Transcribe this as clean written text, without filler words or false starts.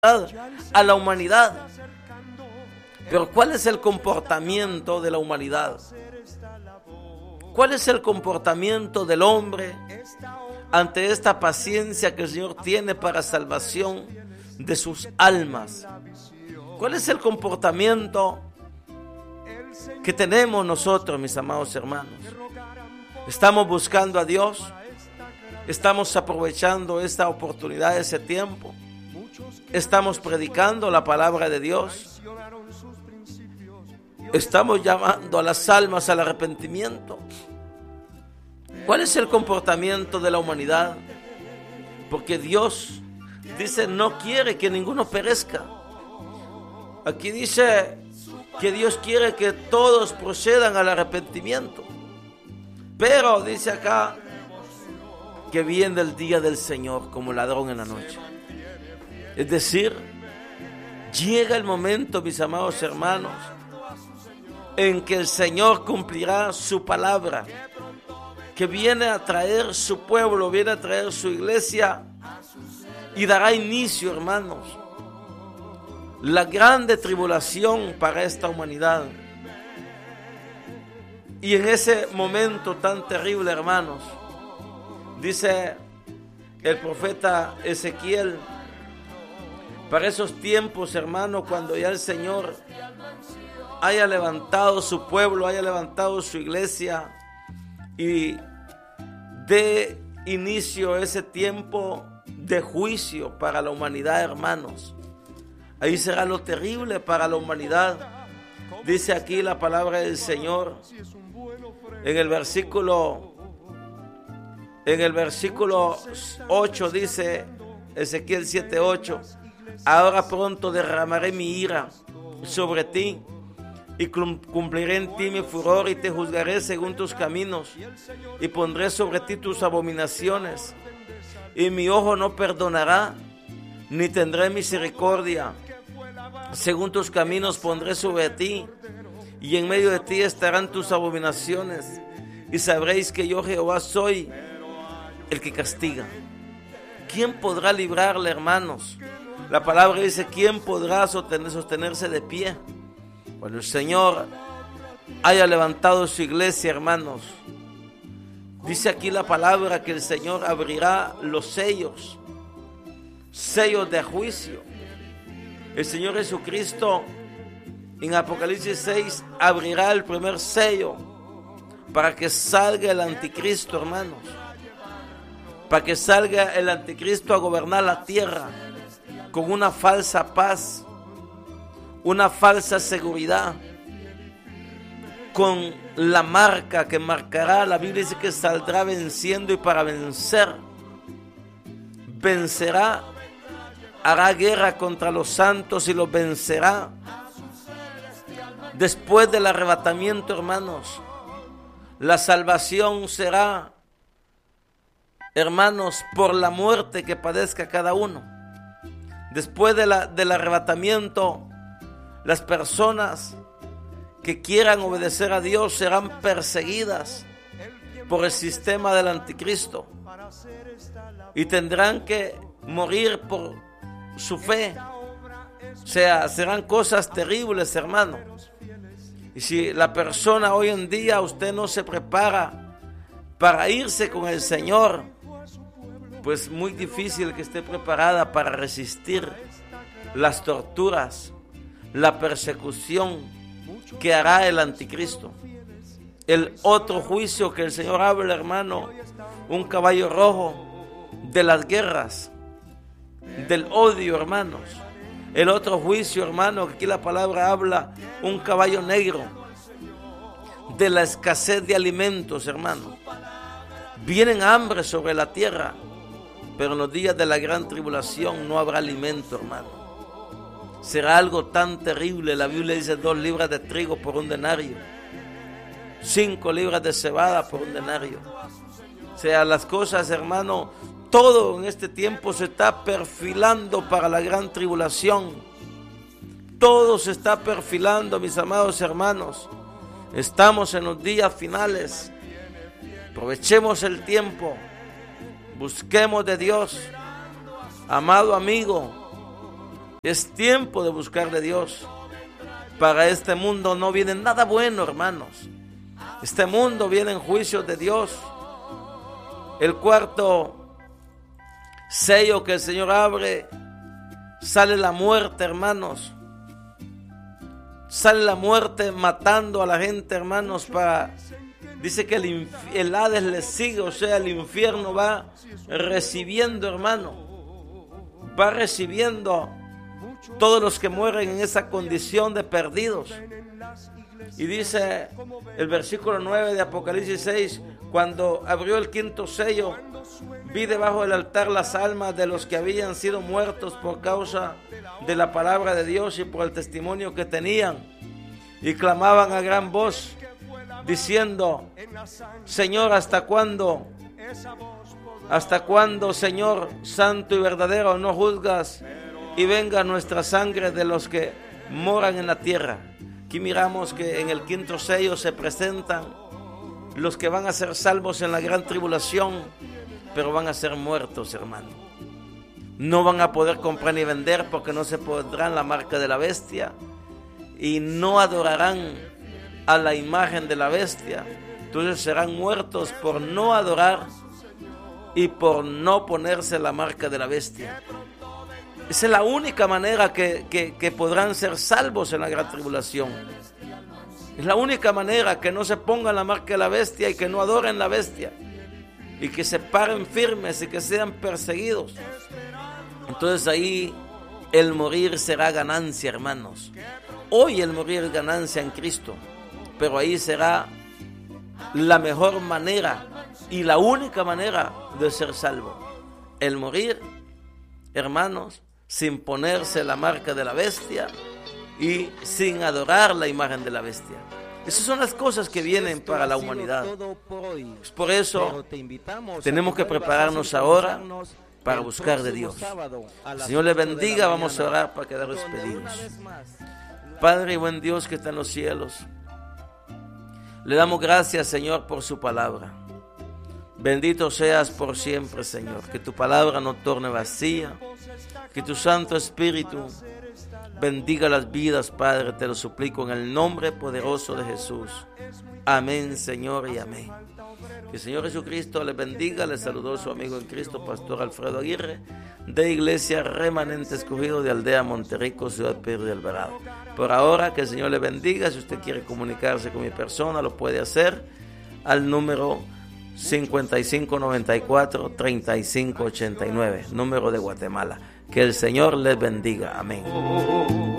a la humanidad. Pero ¿cuál es el comportamiento de la humanidad? ¿Cuál es el comportamiento del hombre ante esta paciencia que el Señor tiene para salvación de sus almas? ¿Cuál es el comportamiento que tenemos nosotros, mis amados hermanos? ¿Estamos buscando a Dios? ¿Estamos aprovechando esta oportunidad, ese tiempo? ¿Estamos predicando la palabra de Dios? ¿Estamos llamando a las almas al arrepentimiento? ¿Cuál es el comportamiento de la humanidad? Porque Dios dice, no quiere que ninguno perezca. Aquí dice que Dios quiere que todos procedan al arrepentimiento. Pero dice acá que viene el día del Señor como ladrón en la noche. Es decir, llega el momento, mis amados hermanos, en que el Señor cumplirá su palabra, que viene a traer su pueblo, viene a traer su iglesia y dará inicio, hermanos, la grande tribulación para esta humanidad. Y en ese momento tan terrible, hermanos, dice el profeta Ezequiel, para esos tiempos, hermanos, cuando ya el Señor haya levantado su pueblo, haya levantado su iglesia y dé inicio a ese tiempo de juicio para la humanidad, hermanos. Ahí será lo terrible para la humanidad. Dice aquí la palabra del Señor en el versículo 8, dice Ezequiel 7:8, ahora pronto derramaré mi ira sobre ti y cumpliré en ti mi furor y te juzgaré según tus caminos y pondré sobre ti tus abominaciones y mi ojo no perdonará ni tendré misericordia. Según tus caminos pondré sobre ti y en medio de ti estarán tus abominaciones y sabréis que yo Jehová soy el que castiga. ¿Quién podrá librarle, hermanos? La palabra dice, ¿quién podrá sostenerse de pie? Cuando el Señor haya levantado su iglesia, hermanos, dice aquí la palabra que el Señor abrirá los sellos de juicio. El Señor Jesucristo en Apocalipsis 6 abrirá el primer sello para que salga el anticristo, hermanos, para que salga el anticristo a gobernar la tierra con una falsa paz, una falsa seguridad, con la marca que marcará. La Biblia dice que saldrá venciendo y para vencer, vencerá, hará guerra contra los santos y los vencerá. Después del arrebatamiento, hermanos, la salvación será, hermanos, por la muerte que padezca cada uno. Después del arrebatamiento, las personas que quieran obedecer a Dios serán perseguidas por el sistema del anticristo y tendrán que morir por su fe. O sea, serán cosas terribles, hermano. Y si la persona hoy en día, usted no se prepara para irse con el Señor, pues muy difícil que esté preparada para resistir las torturas, la persecución que hará el anticristo. El otro juicio que el Señor habla, hermano, un caballo rojo de las guerras, del odio, hermanos. El otro juicio, hermano, que aquí la palabra habla, un caballo negro de la escasez de alimentos, hermano. Vienen hambre sobre la tierra, pero en los días de la gran tribulación no habrá alimento, hermano. Será algo tan terrible. La Biblia dice 2 libras de trigo por un denario, 5 libras de cebada por un denario. O sea, las cosas, hermano, todo en este tiempo se está perfilando para la gran tribulación. Todo se está perfilando, mis amados hermanos. Estamos en los días finales. Aprovechemos el tiempo. Busquemos de Dios. Amado amigo, Es tiempo de buscar de Dios. Para este mundo no viene nada bueno, hermanos. Este mundo viene en juicio de Dios. El cuarto sello que el Señor abre, sale la muerte, hermanos. Sale la muerte matando a la gente, hermanos. Dice que el Hades le sigue, o sea, el infierno va recibiendo, hermano. Va recibiendo todos los que mueren en esa condición de perdidos. Y dice el versículo 9 de Apocalipsis 6, cuando abrió el quinto sello, vi debajo del altar las almas de los que habían sido muertos por causa de la palabra de Dios y por el testimonio que tenían, y clamaban a gran voz, diciendo: Señor, ¿hasta cuándo, Señor, santo y verdadero, no juzgas y venga nuestra sangre de los que moran en la tierra? Aquí miramos que en el quinto sello se presentan los que van a ser salvos en la gran tribulación, pero van a ser muertos, hermano. No van a poder comprar ni vender porque no se pondrán la marca de la bestia y no adorarán a la imagen de la bestia. Entonces serán muertos por no adorar y por no ponerse la marca de la bestia. Esa es la única manera que podrán ser salvos en la gran tribulación. Es la única manera, que no se pongan la marca de la bestia y que no adoren la bestia y que se paren firmes y que sean perseguidos. Entonces ahí el morir será ganancia, hermanos. Hoy el morir es ganancia en Cristo, pero ahí será la mejor manera y la única manera de ser salvo. El morir, hermanos, sin ponerse la marca de la bestia y sin adorar la imagen de la bestia. Esas son las cosas que vienen para la humanidad. Es por eso tenemos que prepararnos ahora para buscar de Dios. El Señor les bendiga. Vamos a orar para quedar despedidos. Padre y buen Dios que está en los cielos, le damos gracias, Señor, por su palabra. Bendito seas por siempre, Señor. Que tu palabra no torne vacía. Que tu Santo Espíritu bendiga las vidas, Padre. Te lo suplico en el nombre poderoso de Jesús. Amén, Señor, y amén. Que el Señor Jesucristo les bendiga. Les saludó su amigo en Cristo, Pastor Alfredo Aguirre, de Iglesia Remanente Escogido de Aldea Monterrico, Ciudad Pedro de Alvarado. Por ahora, que el Señor le bendiga. Si usted quiere comunicarse con mi persona, lo puede hacer al número 5594-3589, número de Guatemala. Que el Señor les bendiga. Amén.